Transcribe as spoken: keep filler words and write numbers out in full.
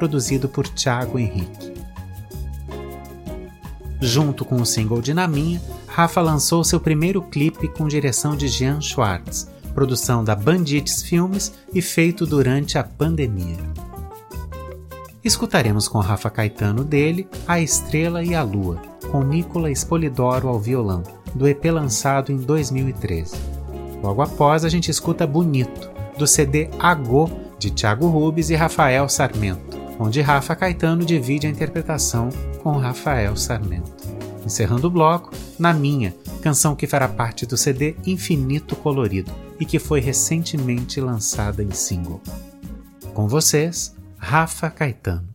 produzido por Thiago Henrique. Junto com o single de Na Minha, Rafa lançou seu primeiro clipe com direção de Jean Schwartz, produção da Bandites Filmes e feito durante a pandemia. Escutaremos com Rafa Caetano dele A Estrela e a Lua, com Nicola Espolidoro ao violão, do E P lançado em dois mil e treze. Logo após, a gente escuta Bonito, do C D Agô, de Thiago Rubens e Rafael Sarmento, onde Rafa Caetano divide a interpretação com Rafael Sarmento. Encerrando o bloco, Na Minha, canção que fará parte do C D Infinito Colorido e que foi recentemente lançada em single. Com vocês, Rafa Caetano.